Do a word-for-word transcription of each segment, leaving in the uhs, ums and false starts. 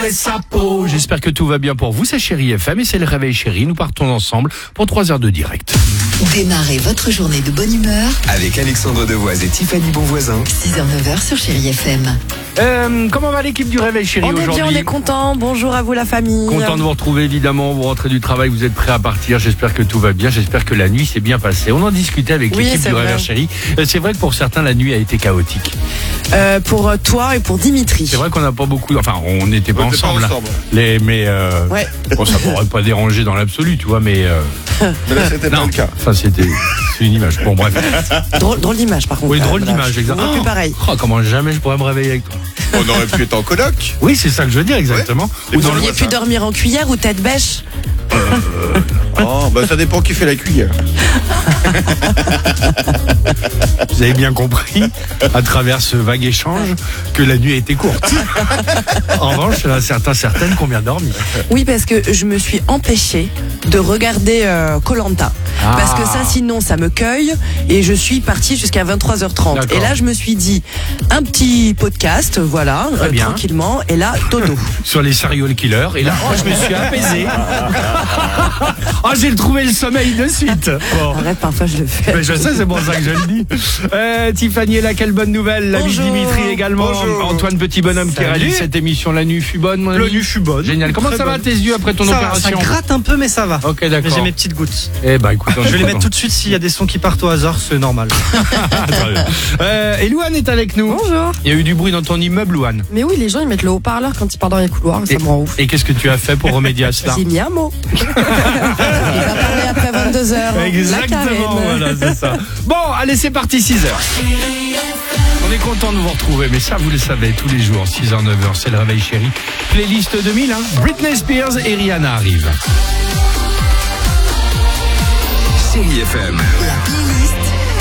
sauver sa peau. J'espère que tout va bien pour vous, c'est Chérie F M et c'est le Réveil Chérie. Nous partons ensemble pour trois heures de direct. Démarrez votre journée de bonne humeur avec Alexandre Devoise et Tiffany Bonvoisin. six heures neuf heures sur Chérie F M. Euh, comment va l'équipe du Réveil Chérie on aujourd'hui? est bien, on est content. Bonjour à vous la famille. Content de vous retrouver évidemment. Vous rentrez du travail, vous êtes prêts à partir. J'espère que tout va bien. J'espère que la nuit s'est bien passée. On en discutait avec Oui, l'équipe c'est du vrai. Réveil Chérie. Euh, C'est vrai que pour certains la nuit a été chaotique. Euh, pour toi et pour Dimitri. C'est vrai qu'on n'a pas beaucoup. Enfin, on n'était pas On était pas ensemble. ensemble. Les, mais euh, Ouais. bon, ça pourrait pas déranger dans l'absolu, tu vois. Mais euh, Mais là, c'était pas non. le cas. Enfin, c'était c'est une image. Bon, bref. Drôle, drôle d'image par contre. Oui, quand drôle même, là. d'image, exactement. On est plus pareil. Oh, comment jamais je pourrais me réveiller avec toi. On aurait pu être en coloc. Oui, c'est ça que je veux dire exactement. Ouais. Ou dans Vous le Vous auriez pu dormir en cuillère ou tête bêche. Oh, bah ça dépend qui fait la cuillère. Vous avez bien compris, à travers ce vague échange, que la nuit a été courte. En revanche, il y en a certains, certaines qui ont bien dormi. Oui, parce que je me suis empêchée de regarder Koh-Lanta. Ah. Parce que ça, sinon, ça me cueille. Et je suis partie jusqu'à vingt-trois heures trente. D'accord. Et là, je me suis dit, un petit podcast, voilà, Très euh, bien. tranquillement. Et là, dodo. Sur les serial killers. Et là, oh, je me suis apaisé. Oh, j'ai trouvé le sommeil de suite. Bon. Arrête, parfois je le fais. Mais je sais, c'est pour ça que je le dis. Euh, Tiffany est là, quelle bonne nouvelle. L'ami Bonjour. Dimitri également. Bonjour. Antoine Petit Bonhomme qui Salut. réalise cette émission. La nuit fut bonne, mon ami. La nuit fut bonne. Génial. Comment Très ça va bonne. tes yeux après ton Ça va, ça opération? gratte un peu, mais ça va. Ok, Mais d'accord. j'ai mes petites gouttes. Eh ben, écoute, Je vais les mettre tout de suite s'il y a des sons qui partent au hasard, c'est normal. Très bien. Euh, et Louane est avec nous. Bonjour. Il y a eu du bruit dans ton immeuble, Louane. Mais oui, les gens ils mettent le haut-parleur quand ils partent dans les couloirs, ça Et- me rend ouf. Et qu'est-ce que tu as fait pour remédier à cela? J'ai mis un mot. Il va parler après vingt-deux heures. Exactement, voilà, c'est ça. Bon, allez, c'est parti, six heures. On est content de vous retrouver, mais ça, vous le savez, tous les jours, six heures, neuf heures, c'est le Réveil Chéri. Playlist deux mille, hein. Britney Spears et Rihanna arrivent. Chérie F M. La playlist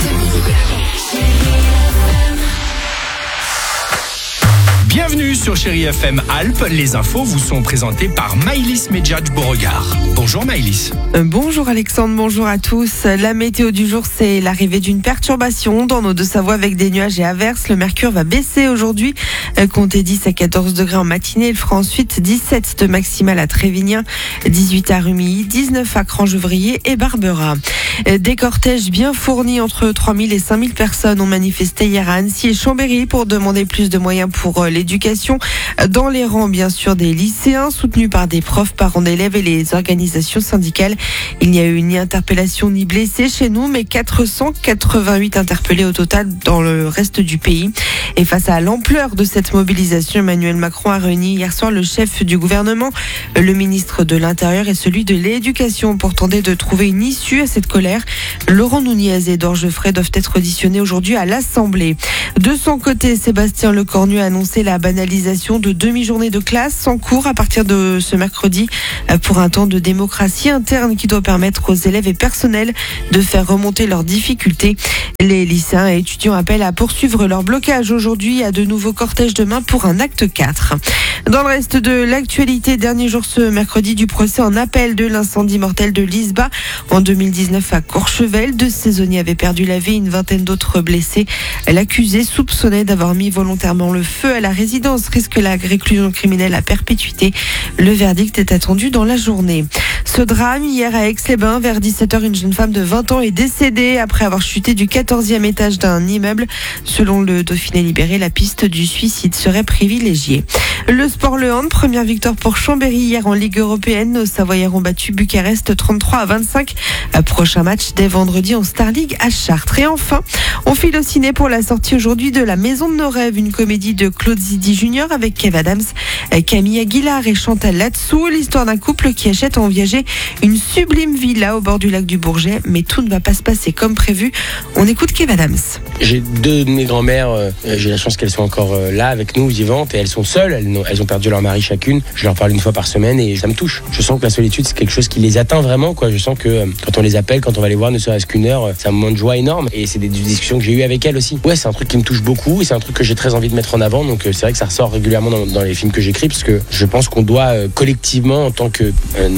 Bienvenue sur Chéri F M Alpes. Les infos vous sont présentées par Maïlis Medjadj Beauregard. Bonjour Maïlis. Euh, Bonjour Alexandre, bonjour à tous. La météo du jour, c'est l'arrivée d'une perturbation dans nos Deux-Savoie avec des nuages et averses. Le mercure va baisser aujourd'hui. Euh, Comptez dix à quatorze degrés en matinée. Il fera ensuite dix-sept de maximal à Trévignan, dix-huit à Rumilly, dix-neuf à Cran-Gevrier et Barbera. Euh, Des cortèges bien fournis entre trois mille et cinq mille personnes ont manifesté hier à Annecy et Chambéry pour demander plus de moyens pour euh, l'éducation. Dans les rangs, bien sûr, des lycéens soutenus par des profs, parents d'élèves et les organisations syndicales. Il n'y a eu ni interpellation ni blessés chez nous, mais quatre cent quatre-vingt-huit interpellés au total dans le reste du pays. Et face à l'ampleur de cette mobilisation, Emmanuel Macron a réuni hier soir le chef du gouvernement, le ministre de l'Intérieur et celui de l'Éducation pour tenter de trouver une issue à cette colère. Laurent Nunez et Edouard Geoffrey doivent être auditionnés aujourd'hui à l'Assemblée. De son côté, Sébastien Lecornu a annoncé la banalisation de demi-journées de classe sans cours à partir de ce mercredi pour un temps de démocratie interne qui doit permettre aux élèves et personnels de faire remonter leurs difficultés. Les lycéens et étudiants appellent à poursuivre leur blocage aujourd'hui à de nouveaux cortèges demain pour un acte quatre. Dans le reste de l'actualité, dernier jour ce mercredi du procès en appel de l'incendie mortel de Lisbas en deux mille dix-neuf à Courchevel. Deux saisonniers avaient perdu la vie, une vingtaine d'autres blessés. L'accusé, soupçonné d'avoir mis volontairement le feu à la résidence, risque la réclusion criminelle à perpétuité. Le verdict est attendu dans la journée. Ce drame, hier à Aix-les-Bains, vers dix-sept heures, une jeune femme de vingt ans est décédée après avoir chuté du quatorzième étage d'un immeuble. Selon le Dauphiné libéré, la piste du suicide serait privilégiée. Le sport, le hand, première victoire pour Chambéry hier en Ligue européenne. Nos Savoyards ont battu Bucarest trente-trois à vingt-cinq. Prochain match dès vendredi en Star League à Chartres. Et enfin, on file au ciné pour la sortie aujourd'hui de La Maison de nos rêves, une comédie de Claude Zidi Junior avec Kev Adams, Camille Aguilar et Chantal Latsou. L'histoire d'un couple qui achète en viager une sublime villa au bord du lac du Bourget. Mais tout ne va pas se passer comme prévu. On écoute Kev Adams. J'ai deux de mes grand-mères, euh, j'ai la chance qu'elles soient encore euh, là avec nous, vivantes, et elles sont seules, elles, n'ont- elles ont perdu leur mari chacune. Je leur parle une fois par semaine et ça me touche. Je sens que la solitude, c'est quelque chose qui les atteint vraiment, quoi. Je sens que euh, quand on les appelle, quand on va les voir, ne serait-ce qu'une heure, euh, c'est un moment de joie énorme, et c'est des, des discussions que j'ai eues avec elles aussi. Ouais, c'est un truc qui me touche beaucoup, et c'est un truc que j'ai très envie de mettre en avant, donc euh, c'est vrai que ça ressort régulièrement dans, dans les films que j'écris, parce que je pense qu'on doit euh, collectivement, en tant que euh, nation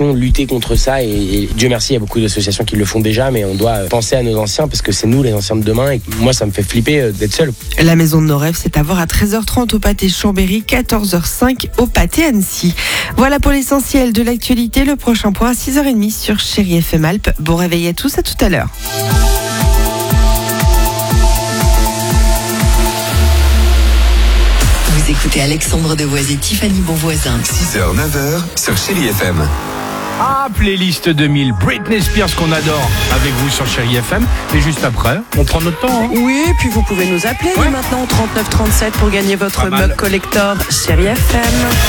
associations lutter contre ça et, et Dieu merci, il y a beaucoup d'associations qui le font déjà, mais on doit penser à nos anciens parce que c'est nous les anciens de demain et moi ça me fait flipper d'être seul. La maison de nos rêves, c'est à voir à treize heures trente au Pâté Chambéry, quatorze heures cinq au Pâté Annecy. Voilà pour l'essentiel de l'actualité. Le prochain point à six heures trente sur Chérie F M Alpes. Bon réveil à tous, à tout à l'heure. Vous écoutez Alexandre Devoise et Tiffany Bonvoisin. six heures neuf heures sur Chérie F M. Ah, playlist deux mille, Britney Spears qu'on adore avec vous sur Chérie F M. Et juste après, on prend notre temps. Hein. Oui, puis vous pouvez nous appeler Ouais. dès maintenant au trente-neuf trente-sept pour gagner votre Pas mal. mug collector Chérie F M.